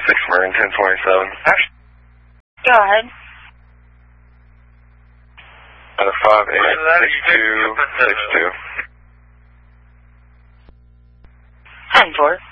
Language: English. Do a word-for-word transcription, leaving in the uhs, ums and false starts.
six Marine ten twenty-seven. Go ahead. Uh, five eight six two six two. ten four.